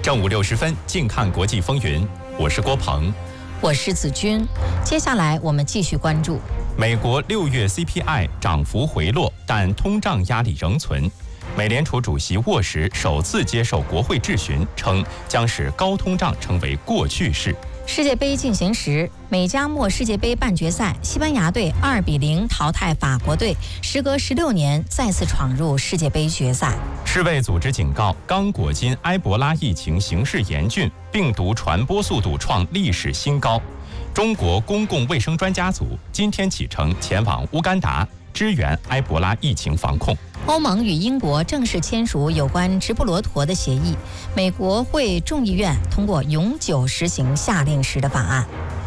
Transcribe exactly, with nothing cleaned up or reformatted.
正午六十分，近看国际风云，我是郭鹏， 我是子君。接下来我们继续关注美国六月 C P I 涨幅回落，但通胀压力仍存。美联储主席沃什首次接受国会质询，称将使高通胀成为过去式。 世界杯进行时，美加墨世界杯半决赛，西班牙队二比零淘汰法国队，时隔十六年再次闯入世界杯决赛。 世卫组织警告，刚果金埃博拉疫情形势严峻，病毒传播速度创历史新高。中国公共卫生专家组今天启程前往乌干达支援埃博拉疫情防控。 欧盟与英国正式签署有关直布罗陀的协议，美国会众议院通过永久实行夏令时的法案。